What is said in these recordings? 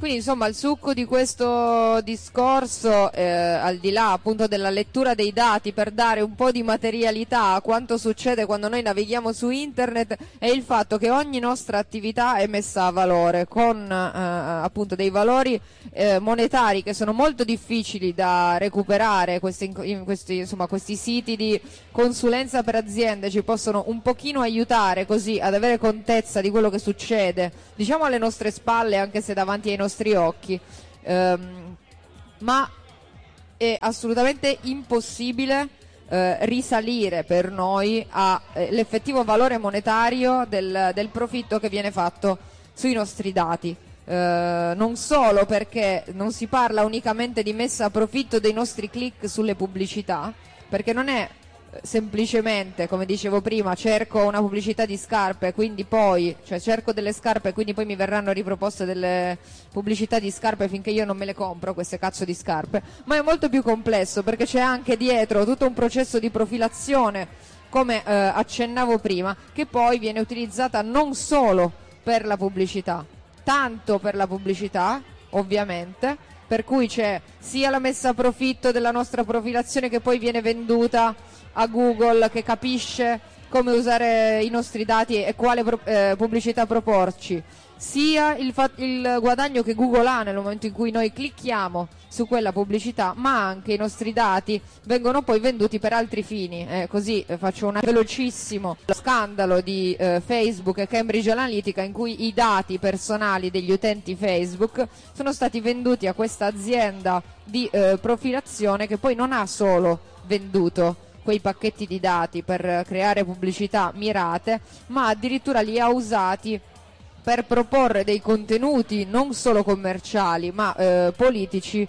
Quindi insomma il succo di questo discorso, al di là appunto della lettura dei dati per dare un po' di materialità a quanto succede quando noi navighiamo su internet, è il fatto che ogni nostra attività è messa a valore con appunto dei valori monetari che sono molto difficili da recuperare. Questi siti di consulenza per aziende ci possono un pochino aiutare così ad avere contezza di quello che succede, diciamo alle nostre spalle, anche se davanti ai nostri occhi, ma è assolutamente impossibile risalire per noi all'effettivo valore monetario del profitto che viene fatto sui nostri dati. Non solo perché non si parla unicamente di messa a profitto dei nostri click sulle pubblicità, perché non è semplicemente, come dicevo prima, cerco una pubblicità di scarpe, quindi poi, cioè cerco delle scarpe, quindi poi mi verranno riproposte delle pubblicità di scarpe finché io non me le compro, queste cazzo di scarpe, ma è molto più complesso perché c'è anche dietro tutto un processo di profilazione, come accennavo prima, che poi viene utilizzata non solo per la pubblicità, tanto per la pubblicità, ovviamente, per cui c'è sia la messa a profitto della nostra profilazione che poi viene venduta a Google, che capisce come usare i nostri dati e quale pubblicità proporci, sia il guadagno che Google ha nel momento in cui noi clicchiamo su quella pubblicità, ma anche i nostri dati vengono poi venduti per altri fini. Così faccio un velocissimo scandalo di Facebook e Cambridge Analytica, in cui i dati personali degli utenti Facebook sono stati venduti a questa azienda di profilazione, che poi non ha solo venduto quei pacchetti di dati per creare pubblicità mirate, ma addirittura li ha usati per proporre dei contenuti non solo commerciali ma politici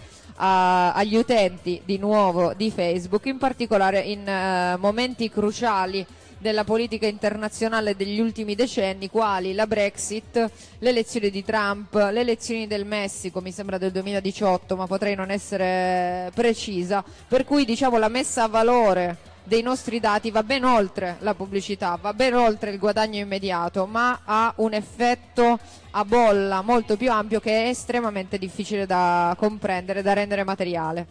agli utenti di nuovo di Facebook, in particolare in momenti cruciali della politica internazionale degli ultimi decenni, quali la Brexit, le elezioni di Trump, le elezioni del Messico, mi sembra del 2018, ma potrei non essere precisa, per cui diciamo la messa a valore dei nostri dati va ben oltre la pubblicità, va ben oltre il guadagno immediato, ma ha un effetto a bolla molto più ampio che è estremamente difficile da comprendere, da rendere materiale.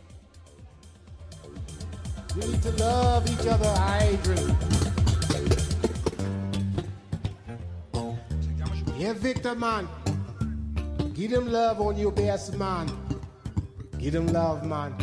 We need to love each other, Adrian. Yeah, Victor, man. Give them love on your best, man. Give them love, man.